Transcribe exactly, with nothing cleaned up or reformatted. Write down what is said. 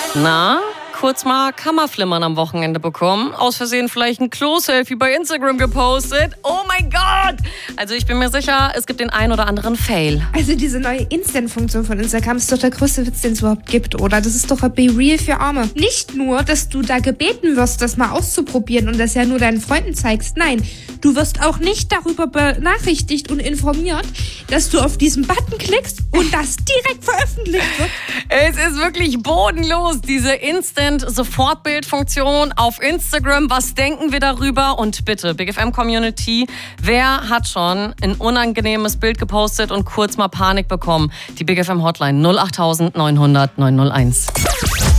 Na, kurz mal Kammerflimmern am Wochenende bekommen. Aus Versehen vielleicht ein Klo-Selfie bei Instagram gepostet. Oh mein Gott! Also ich bin mir sicher, es gibt den ein oder anderen Fail. Also diese neue Instant-Funktion von Instagram ist doch der größte Witz, den es überhaupt gibt, oder? Das ist doch ein Be Real für Arme. Nicht nur, dass du da gebeten wirst, das mal auszuprobieren und das ja nur deinen Freunden zeigst. Nein, du wirst auch nicht darüber benachrichtigt und informiert, dass du auf diesen Button klickst und das direkt veröffentlicht wird. Es ist wirklich bodenlos, diese Instant-Sofortbildfunktion auf Instagram. Was denken wir darüber? Und bitte, Big F M-Community, wer hat schon ein unangenehmes Bild gepostet und kurz mal Panik bekommen? Die Big F M-Hotline null acht neunhundert neunhunderteins.